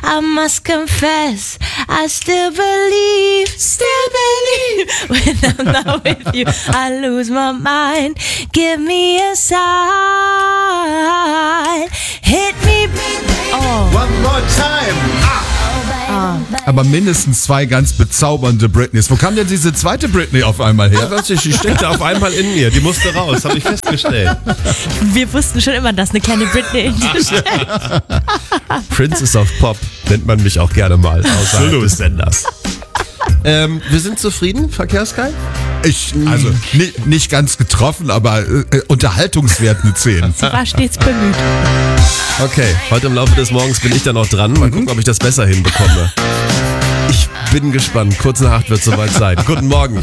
I must confess, I still believe when I'm not with you, I lose my mind. Give me a sign, hit me, One more time. Aber mindestens 2 ganz bezaubernde Britneys. Wo kam denn diese zweite Britney auf einmal her? Weiß ich, die steckte auf einmal in mir. Die musste raus, habe ich festgestellt. Wir wussten schon immer, dass eine kleine Britney in dir steckt. Princess of Pop nennt man mich auch gerne mal außerhalb des Senders. Wir sind zufrieden, Verkehrskai? Also nicht ganz getroffen, aber Unterhaltungswert eine 10. Sie war stets bemüht. Okay, heute im Laufe des Morgens bin ich dann noch dran. Mal gucken, ob ich das besser hinbekomme. Ich bin gespannt. Kurz nach 8 wird es soweit sein. Guten Morgen.